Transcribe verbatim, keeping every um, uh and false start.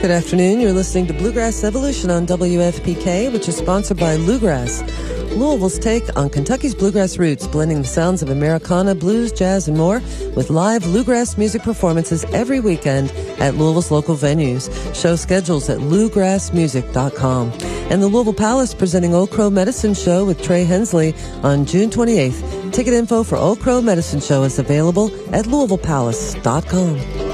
Good afternoon. You're listening to Bluegrass Evolution on W F P K, which is sponsored by Bluegrass, Louisville's take on Kentucky's bluegrass roots, blending the sounds of Americana, blues, jazz, and more with live bluegrass music performances every weekend at Louisville's local venues. Show schedules at bluegrass music dot com. And the Louisville Palace presenting Old Crow Medicine Show with Trey Hensley on June twenty-eighth. Ticket info for Old Crow Medicine Show is available at louisville palace dot com.